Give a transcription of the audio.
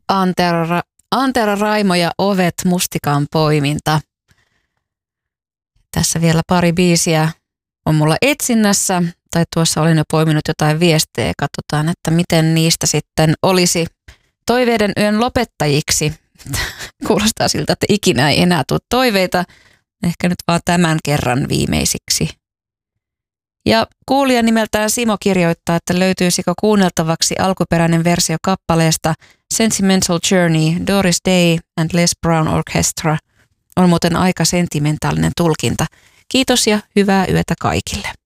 Antero Raimo ja Ovet Mustikan poiminta. Tässä vielä pari biisiä on mulla etsinnässä, tai tuossa olin jo poiminut jotain viestejä. Katsotaan, että miten niistä sitten olisi toiveiden yön lopettajiksi. Kuulostaa siltä, että ikinä ei enää tule toiveita. Ehkä nyt vaan tämän kerran viimeisiksi. Ja kuulija nimeltään Simo kirjoittaa, että löytyisikö kuunneltavaksi alkuperäinen versio kappaleesta Sentimental Journey, Doris Day and Les Brown Orchestra. On muuten aika sentimentaalinen tulkinta. Kiitos ja hyvää yötä kaikille.